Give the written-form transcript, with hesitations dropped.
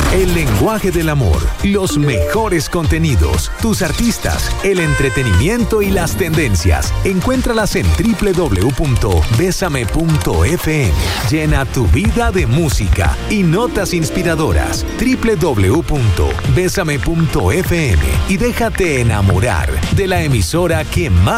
El lenguaje del amor, los mejores contenidos, tus artistas, el entretenimiento y las tendencias. Encuéntralas en www.besame.fm. Llena tu vida de música y notas inspiradoras. www.besame.fm y déjate enamorar de la emisora que más